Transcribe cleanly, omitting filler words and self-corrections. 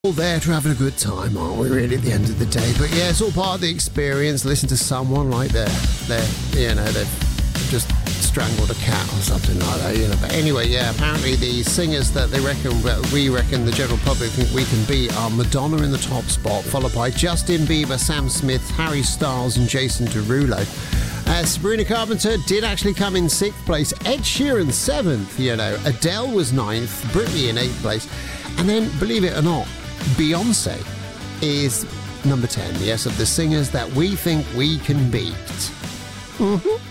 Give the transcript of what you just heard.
All there to having a good time, aren't we, really, at the end of the day? But yeah, it's all part of the experience. Listen to someone like they've just strangled a cat or something like that, But anyway, yeah, apparently the singers that we reckon the general public think we can beat are Madonna in the top spot, followed by Justin Bieber, Sam Smith, Harry Styles and Jason Derulo. Sabrina Carpenter did actually come in 6th place, Ed Sheeran 7th, Adele was 9th, Britney in 8th place, and then, believe it or not, Beyonce is number 10, yes, of the singers that we think we can beat.